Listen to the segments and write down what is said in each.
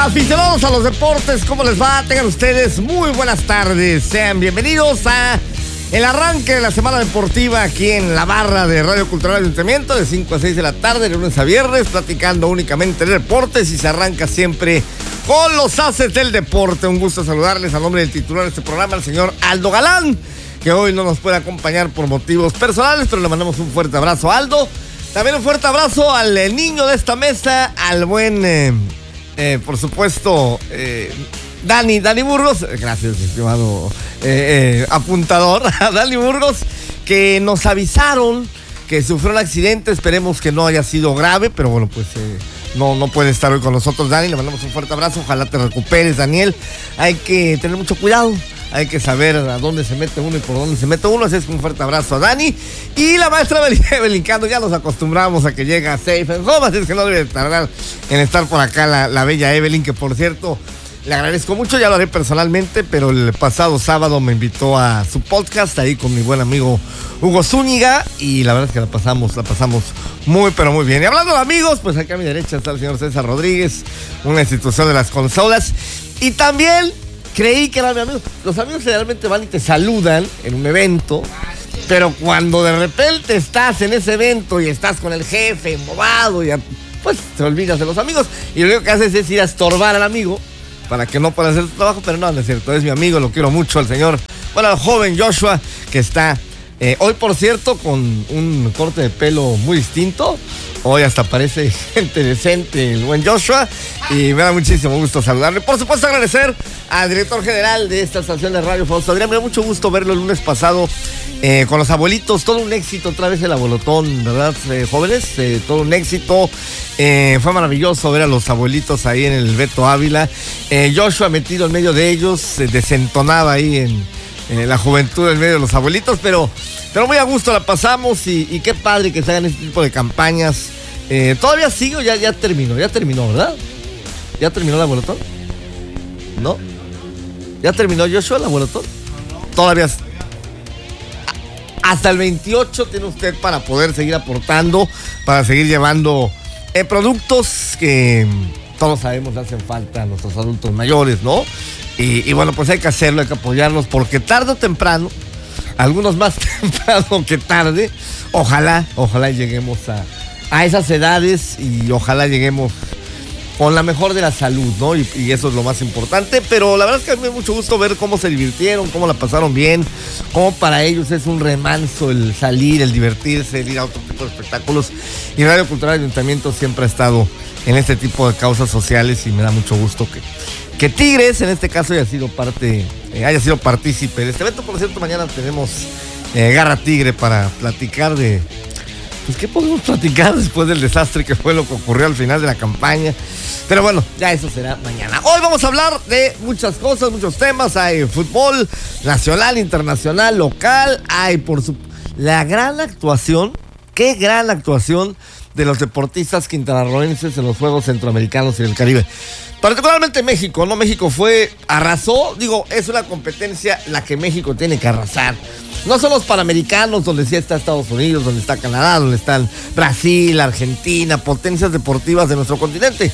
Aficionados a los deportes, ¿cómo les va? Tengan ustedes muy buenas tardes. Sean bienvenidos a el arranque de la semana deportiva aquí en la barra de Radio Cultural Ayuntamiento de 5 a 6 de la tarde, de lunes a viernes, platicando únicamente de deportes y se arranca siempre con los haces del deporte. Un gusto saludarles a nombre del titular de este programa, el señor Aldo Galán, que hoy no nos puede acompañar por motivos personales, pero le mandamos un fuerte abrazo a Aldo. También un fuerte abrazo al niño de esta mesa, al buen... por supuesto, Dani Burgos, gracias, estimado apuntador, a Dani Burgos, que nos avisaron que sufrió un accidente. Esperemos que no haya sido grave, pero bueno, pues no puede estar hoy con nosotros. Dani, le mandamos un fuerte abrazo, ojalá te recuperes, Daniel. Hay que tener mucho cuidado, hay que saber a dónde se mete uno y por dónde se mete uno. Así es que un fuerte abrazo a Dani. Y la maestra Belincando, ya nos acostumbramos a que llega safe and home, así es que no debe tardar en estar por acá la bella Evelyn, que por cierto, le agradezco mucho, ya lo haré personalmente, pero el pasado sábado me invitó a su podcast ahí con mi buen amigo Hugo Zúñiga, y la verdad es que la pasamos muy, pero muy bien. Y hablando de amigos, pues acá a mi derecha está el señor César Rodríguez, una institución de las consolas, y también creí que era mi amigo. Los amigos generalmente van y te saludan en un evento, pero cuando de repente estás en ese evento y estás con el jefe embobado, pues te olvidas de los amigos, y lo único que haces es ir a estorbar al amigo para que no pueda hacer su trabajo. Pero no es cierto, es mi amigo, lo quiero mucho, al joven Joshua, que está hoy, por cierto, con un corte de pelo muy distinto. Hoy hasta parece gente decente el buen Joshua, y me da muchísimo gusto saludarle. Por supuesto, agradecer al director general de esta estación de radio, Fausto Adrián. Me da mucho gusto verlo el lunes pasado con los abuelitos. Todo un éxito, otra vez el abuelotón, ¿verdad, jóvenes? Todo un éxito. Fue maravilloso ver a los abuelitos ahí en el Beto Ávila. Joshua metido en medio de ellos, desentonaba ahí en la juventud en medio de los abuelitos, pero muy a gusto la pasamos, y qué padre que se hagan este tipo de campañas. ¿Todavía sigue o ya terminó? Ya terminó, ¿verdad? ¿Ya terminó el abuelotón? ¿No? ¿Ya terminó Joshua el abuelotón? Todavía. Hasta el 28 tiene usted para poder seguir aportando, para seguir llevando productos que todos sabemos hacen falta a nuestros adultos mayores, ¿no? Y bueno, pues hay que hacerlo, hay que apoyarlos, porque tarde o temprano, algunos más temprano que tarde, ojalá lleguemos a esas edades, y ojalá lleguemos con la mejor de la salud, ¿no? Y eso es lo más importante. Pero la verdad es que a mí me da mucho gusto ver cómo se divirtieron, cómo la pasaron bien, cómo para ellos es un remanso el salir, el divertirse, el ir a otro tipo de espectáculos. Y Radio Cultural Ayuntamiento siempre ha estado en este tipo de causas sociales, y me da mucho gusto que Tigres, en este caso, haya sido partícipe de este evento. Por cierto, mañana tenemos Garra Tigre para platicar de... Pues, ¿qué podemos platicar después del desastre que fue lo que ocurrió al final de la campaña? Pero bueno, ya eso será mañana. Hoy vamos a hablar de muchas cosas, muchos temas. Hay fútbol nacional, internacional, local. Hay la gran actuación, qué gran actuación de los deportistas quintanarroenses en los Juegos Centroamericanos y del Caribe. Particularmente México, ¿no? México arrasó. Digo, es una competencia la que México tiene que arrasar. No son los Panamericanos, donde sí está Estados Unidos, donde está Canadá, donde están Brasil, Argentina, potencias deportivas de nuestro continente.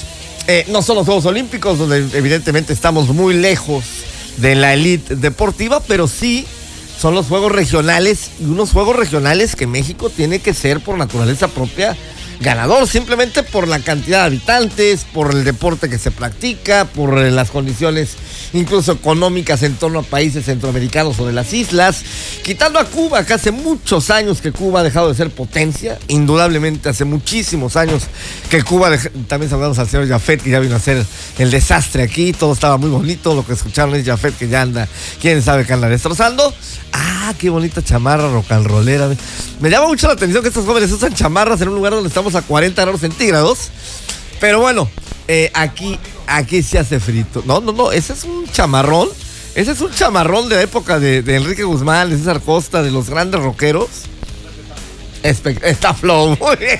No son los Juegos Olímpicos, donde evidentemente estamos muy lejos de la élite deportiva, pero sí son los Juegos Regionales, y unos Juegos Regionales que México tiene que ser por naturaleza propia ganador, simplemente por la cantidad de habitantes, por el deporte que se practica, por las condiciones incluso económicas en torno a países centroamericanos o de las islas, quitando a Cuba, que hace muchos años que Cuba ha dejado de ser potencia. Indudablemente hace muchísimos años que Cuba también saludamos al señor Jafet, que ya vino a hacer el desastre aquí. Todo estaba muy bonito, lo que escucharon es Jafet, que ya anda, quién sabe qué anda destrozando. Qué bonita chamarra rock and rollera. Me llama mucho la atención que estos jóvenes usan chamarras en un lugar donde estamos a 40 grados centígrados. Pero bueno, aquí sí hace frito. No, ese es un chamarrón. Ese es un chamarrón de la época de Enrique Guzmán, de César Costa, de los grandes rockeros. Está flow, muy bien.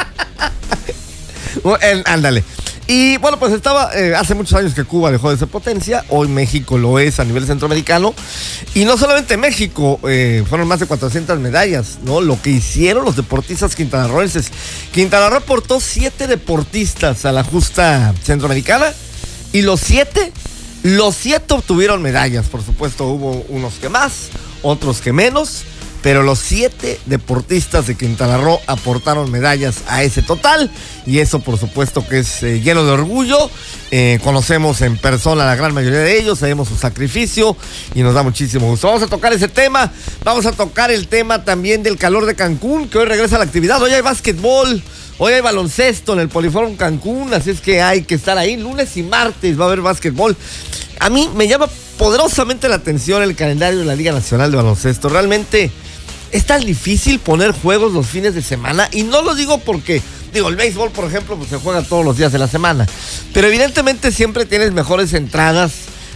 Ándale. Y bueno, pues hace muchos años que Cuba dejó de ser potencia. Hoy México lo es a nivel centroamericano. Y no solamente México, fueron más de 400 medallas, ¿no? Lo que hicieron los deportistas quintanarroenses. Quintana Roo aportó 7 deportistas a la justa centroamericana Y los siete obtuvieron medallas. Por supuesto, hubo unos que más, otros que menos, pero los 7 deportistas de Quintana Roo aportaron medallas a ese total, y eso por supuesto que es lleno de orgullo. Conocemos en persona a la gran mayoría de ellos, sabemos su sacrificio y nos da muchísimo gusto. Vamos a tocar ese tema, vamos a tocar el tema también del calor de Cancún, que hoy regresa a la actividad. Hoy hay básquetbol, hoy hay baloncesto en el Poliforum Cancún, así es que hay que estar ahí. Lunes y martes va a haber básquetbol. A mí me llama poderosamente la atención el calendario de la Liga Nacional de Baloncesto. Realmente es tan difícil poner juegos los fines de semana, y no lo digo porque, el béisbol, por ejemplo, pues se juega todos los días de la semana, pero evidentemente siempre tienes mejores entradas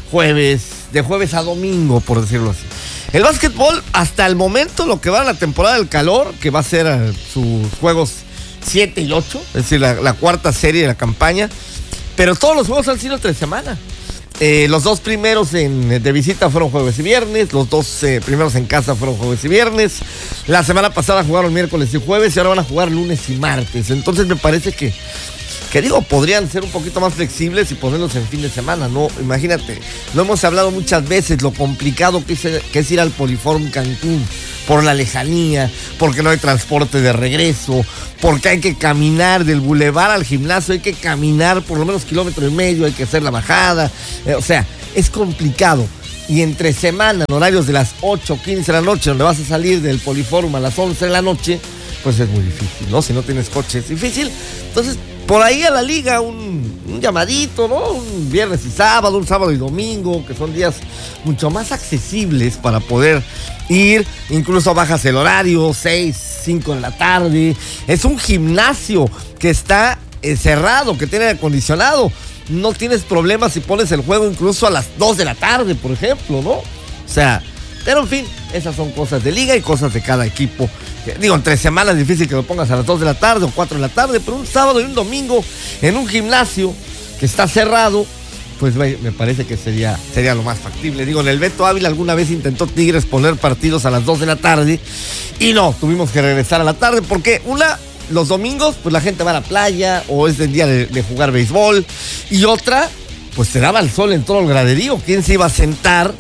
de jueves a domingo, por decirlo así. El básquetbol, hasta el momento, lo que va a la temporada del calor, que va a ser sus juegos 7 y 8, es decir, la cuarta serie de la campaña, pero todos los juegos han sido entre semana. Los 2 primeros de visita fueron jueves y viernes, los 2 primeros en casa fueron jueves y viernes. La semana pasada jugaron miércoles y jueves, y ahora van a jugar lunes y martes. Entonces me parece que podrían ser un poquito más flexibles y ponerlos en fin de semana, ¿no? Imagínate, lo hemos hablado muchas veces, lo complicado que es ir al Poliforum Cancún, por la lejanía, porque no hay transporte de regreso, porque hay que caminar del bulevar al gimnasio, hay que caminar por lo menos 1,5 kilómetros, hay que hacer la bajada, o sea, es complicado. Y entre semana, en horarios de las 8:15 de la noche, donde vas a salir del Poliforum a las 11 de la noche, pues es muy difícil, ¿no? Si no tienes coche es difícil. Entonces, por ahí a la liga un llamadito, ¿no? Un viernes y sábado, un sábado y domingo, que son días mucho más accesibles para poder ir. Incluso bajas el horario, 6, 5 de la tarde. Es un gimnasio que está cerrado, que tiene acondicionado. No tienes problemas si pones el juego incluso a las 2 de la tarde, por ejemplo, ¿no? O sea, pero en fin, esas son cosas de liga y cosas de cada equipo. Entre semanas es difícil que lo pongas a las 2 de la tarde o 4 de la tarde, pero un sábado y un domingo en un gimnasio que está cerrado, pues me parece que sería lo más factible. En el Beto Ávila alguna vez intentó Tigres poner partidos a las 2 de la tarde y no, tuvimos que regresar a la tarde porque los domingos pues la gente va a la playa o es el día de jugar béisbol, y otra, pues se daba el sol en todo el graderío. ¿Quién se iba a sentar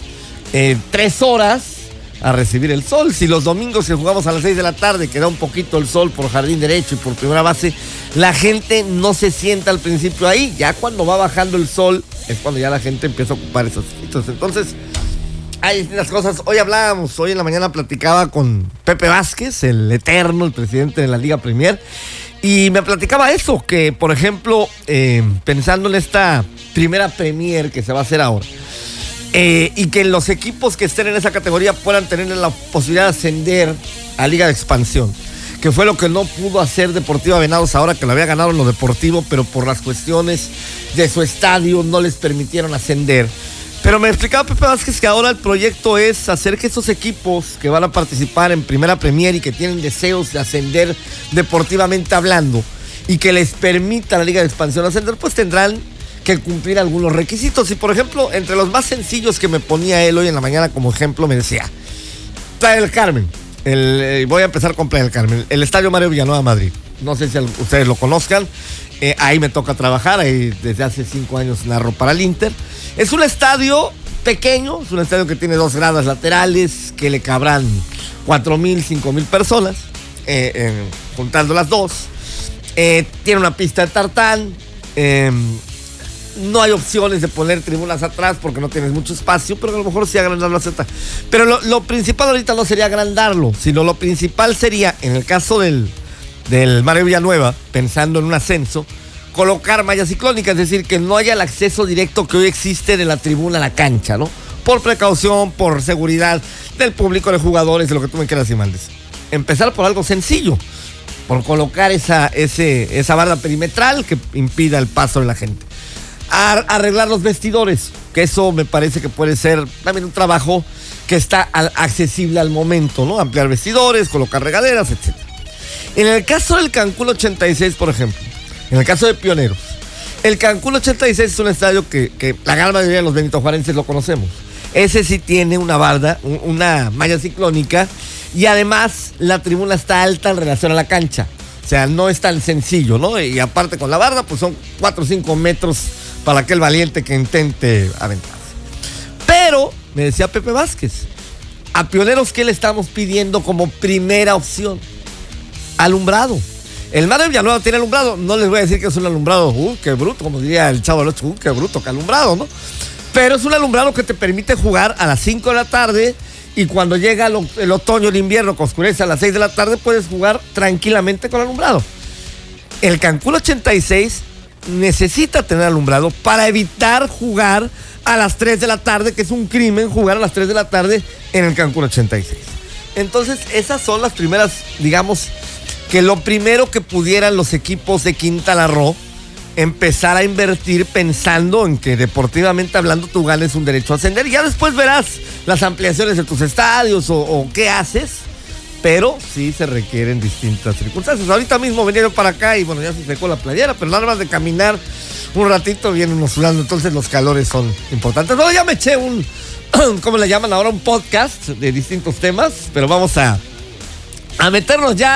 3 horas a recibir el sol? Si los domingos que jugamos a las 6 de la tarde, que da un poquito el sol por jardín derecho y por primera base, la gente no se sienta al principio ahí. Ya cuando va bajando el sol es cuando ya la gente empieza a ocupar esos sitios. Entonces, hay distintas cosas. Hoy en la mañana platicaba con Pepe Vázquez, el eterno, el presidente de la Liga Premier, y me platicaba eso, que por ejemplo, pensando en esta primera Premier que se va a hacer ahora, y que los equipos que estén en esa categoría puedan tener la posibilidad de ascender a Liga de Expansión, que fue lo que no pudo hacer Deportiva Venados ahora, que lo había ganado en lo deportivo, pero por las cuestiones de su estadio no les permitieron ascender. Pero me explicaba Pepe Vázquez que ahora el proyecto es hacer que esos equipos que van a participar en Primera Premier y que tienen deseos de ascender deportivamente hablando, y que les permita la Liga de Expansión ascender, pues tendrán que cumplir algunos requisitos. Y por ejemplo, entre los más sencillos que me ponía él hoy en la mañana como ejemplo, me decía: Playa del Carmen, voy a empezar con Playa del Carmen, el Estadio Mario Villanueva Madrid. No sé si ustedes lo conozcan, ahí me toca trabajar, ahí desde hace 5 años narro para el Inter. Es un estadio pequeño, es un estadio que tiene 2 gradas laterales, que le cabrán 4,000, 5,000 personas, juntando las dos. Tiene una pista de tartán, no hay opciones de poner tribunas atrás porque no tienes mucho espacio, pero a lo mejor sí agrandarlo a. Pero lo principal ahorita no sería agrandarlo, sino lo principal sería, en el caso del Mario Villanueva, pensando en un ascenso, colocar malla ciclónica, es decir, que no haya el acceso directo que hoy existe de la tribuna a la cancha, ¿no? Por precaución, por seguridad del público, de jugadores, de lo que tú me quieras y mandes. Empezar por algo sencillo, por colocar esa barra perimetral que impida el paso de la gente. Arreglar los vestidores, que eso me parece que puede ser también un trabajo que está accesible al momento, ¿no? Ampliar vestidores, colocar regaderas, etc. En el caso del Cancún 86, por ejemplo, en el caso de Pioneros, el Cancún 86 es un estadio que la gran mayoría de los benitojuarenses lo conocemos. Ese sí tiene una barda, una malla ciclónica, y además la tribuna está alta en relación a la cancha. O sea, no es tan sencillo, ¿no? Y aparte con la barda, pues son 4 o 5 metros para aquel valiente que intente aventarse. Pero, me decía Pepe Vázquez, a Pioneros, ¿qué le estamos pidiendo como primera opción? Alumbrado. El Mario Villanueva tiene alumbrado. No les voy a decir que es un alumbrado, qué bruto, como diría el Chavo del Ocho, qué bruto, qué alumbrado, ¿no? Pero es un alumbrado que te permite jugar a las 5 de la tarde y cuando llega el otoño, el invierno, que oscurece a las 6 de la tarde, puedes jugar tranquilamente con alumbrado. El Cancún 86 necesita tener alumbrado para evitar jugar a las 3 de la tarde, que es un crimen jugar a las 3 de la tarde en el Cancún 86. Entonces, esas son las primeras, digamos, que lo primero que pudieran los equipos de Quintana Roo empezar a invertir pensando en que deportivamente hablando tú ganes un derecho a ascender. Ya después verás las ampliaciones de tus estadios o qué haces, pero sí se requieren distintas circunstancias. Ahorita mismo venía yo para acá y bueno, ya se secó la playera, pero nada más de caminar un ratito viene uno sudando, entonces los calores son importantes. No, ya me eché ¿cómo le llaman ahora? Un podcast de distintos temas, pero vamos a meternos ya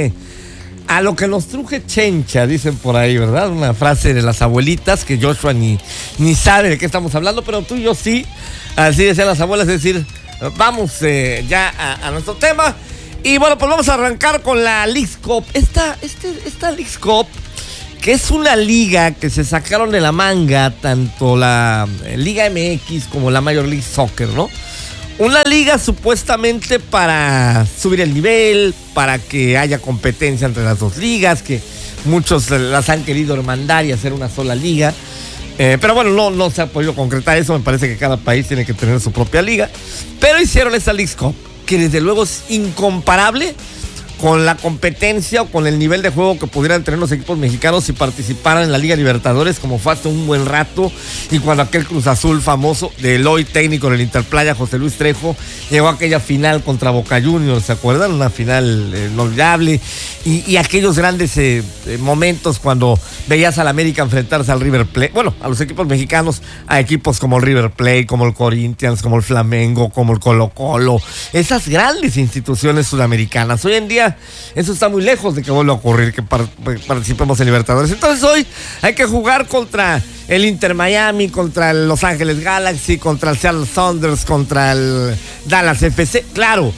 a lo que nos truje chencha, dicen por ahí, ¿verdad? Una frase de las abuelitas que Joshua ni sabe de qué estamos hablando, pero tú y yo sí. Así decían las abuelas, es decir, vamos ya a nuestro tema. Y bueno, pues vamos a arrancar con la Leagues Cup. Esta Leagues Cup, que es una liga que se sacaron de la manga tanto la Liga MX como la Major League Soccer, ¿no? Una liga supuestamente para subir el nivel, para que haya competencia entre las dos ligas, que muchos las han querido hermandar y hacer una sola liga. Pero bueno, no se ha podido concretar eso. Me parece que cada país tiene que tener su propia liga. Pero hicieron esta Leagues Cup, que desde luego es incomparable con la competencia o con el nivel de juego que pudieran tener los equipos mexicanos si participaran en la Liga Libertadores, como fue hace un buen rato, y cuando aquel Cruz Azul famoso del hoy técnico del Interplaya, José Luis Trejo, llegó a aquella final contra Boca Juniors, ¿se acuerdan? Una final inolvidable, y aquellos grandes momentos cuando veías al América enfrentarse al River Plate, bueno, a los equipos mexicanos, a equipos como el River Plate, como el Corinthians, como el Flamengo, como el Colo Colo, esas grandes instituciones sudamericanas. Hoy en día eso está muy lejos de que vuelva a ocurrir, que participemos en Libertadores. Entonces hoy hay que jugar contra el Inter Miami, contra el Los Ángeles Galaxy, contra el Seattle Sounders, contra el Dallas FC. Claro.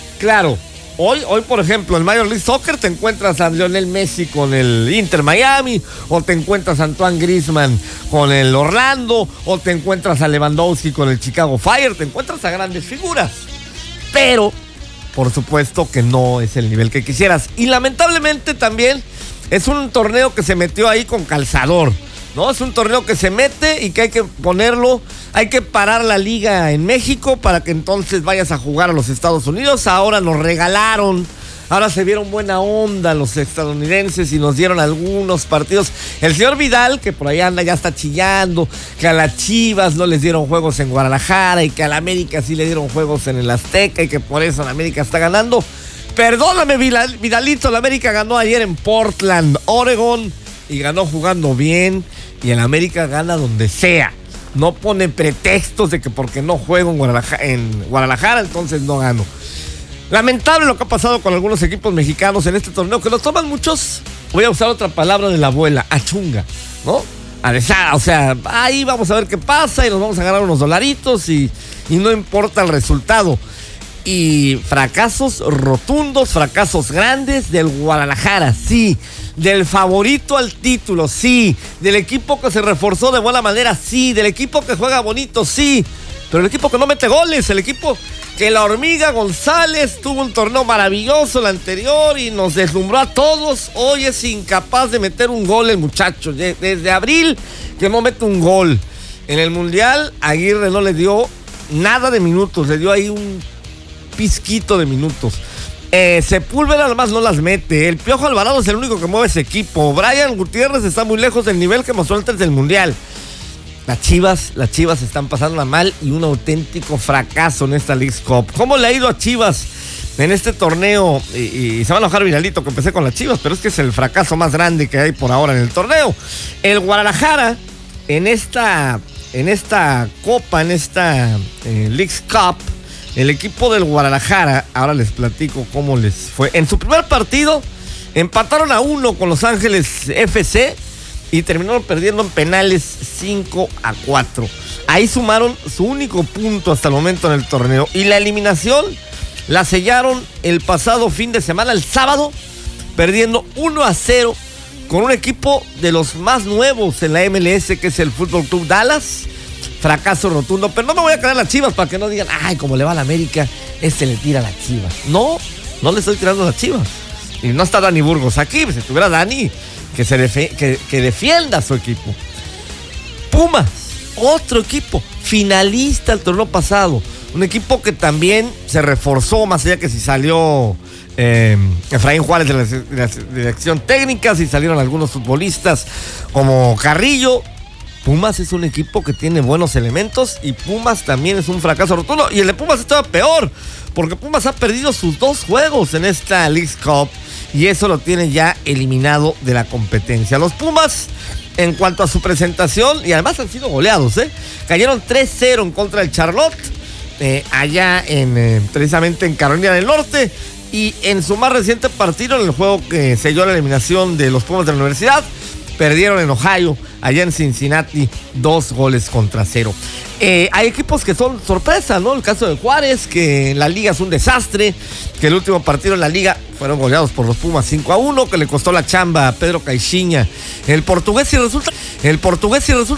Hoy, por ejemplo, en Major League Soccer te encuentras a Lionel Messi con el Inter Miami, o te encuentras a Antoine Griezmann con el Orlando, o te encuentras a Lewandowski con el Chicago Fire, te encuentras a grandes figuras. Pero por supuesto que no es el nivel que quisieras. Y lamentablemente también es un torneo que se metió ahí con calzador, ¿no? Es un torneo que se mete y que hay que ponerlo, hay que parar la liga en México para que entonces vayas a jugar a los Estados Unidos. Ahora nos regalaron, ahora se vieron buena onda los estadounidenses y nos dieron algunos partidos. El señor Vidal, que por ahí anda, ya está chillando, que a las Chivas no les dieron juegos en Guadalajara y que a la América sí le dieron juegos en el Azteca y que por eso la América está ganando. Perdóname, Vidalito, la América ganó ayer en Portland, Oregon, y ganó jugando bien, y el América gana donde sea. No pone pretextos de que porque no juego en Guadalajara, entonces no gano. Lamentable lo que ha pasado con algunos equipos mexicanos en este torneo, que los toman muchos, voy a usar otra palabra de la abuela, a chunga, ¿no? O sea, ahí vamos a ver qué pasa y nos vamos a ganar unos dolaritos y no importa el resultado. Y fracasos rotundos, fracasos grandes del Guadalajara, sí. Del favorito al título, sí. Del equipo que se reforzó de buena manera, sí. Del equipo que juega bonito, sí. Pero el equipo que no mete goles, el equipo que la Hormiga González tuvo un torneo maravilloso el anterior y nos deslumbró a todos. Hoy es incapaz de meter un gol el muchacho. Desde abril que no mete un gol. En el Mundial, Aguirre no le dio nada de minutos, le dio ahí un pizquito de minutos. Sepúlveda además no las mete. El Piojo Alvarado es el único que mueve ese equipo. Brian Gutiérrez está muy lejos del nivel que mostró antes del Mundial. Las Chivas están pasando mal y un auténtico fracaso en esta Leagues Cup. ¿Cómo le ha ido a Chivas en este torneo? Y se va a enojar Viralito que empecé con las Chivas, pero es que es el fracaso más grande que hay por ahora en el torneo. El Guadalajara en esta copa, en esta Leagues Cup, el equipo del Guadalajara, ahora les platico cómo les fue. En su primer partido empataron a 1 con Los Ángeles FC y terminaron perdiendo en penales 5-4. Ahí sumaron su único punto hasta el momento en el torneo, y la eliminación la sellaron el pasado fin de semana, el sábado, perdiendo 1-0 con un equipo de los más nuevos en la MLS, que es el Fútbol Club Dallas. Fracaso rotundo, pero no me voy a quedar a las Chivas para que no digan, ay, como le va a la América, le tira a las Chivas. No le estoy tirando a las Chivas. Y no está Dani Burgos aquí, si estuviera Dani, que defienda a su equipo. Pumas, otro equipo, finalista el torneo pasado. Un equipo que también se reforzó, más allá que si salió Efraín Juárez de la dirección técnica, si salieron algunos futbolistas como Carrillo. Pumas es un equipo que tiene buenos elementos, y Pumas también es un fracaso rotundo. Y el de Pumas estaba peor, porque Pumas ha perdido sus 2 juegos en esta Leagues Cup, y eso lo tiene ya eliminado de la competencia. Los Pumas, en cuanto a su presentación, y además han sido goleados, cayeron 3-0 en contra del Charlotte, allá precisamente en Carolina del Norte, y en su más reciente partido, en el juego que selló la eliminación de los Pumas de la Universidad, perdieron en Ohio, allá en Cincinnati, 2-0. Hay equipos que son sorpresa, ¿no? El caso de Juárez, que en la liga es un desastre, que el último partido en la liga fueron goleados por los Pumas 5-1, que le costó la chamba a Pedro Caixinha. El portugués y resulta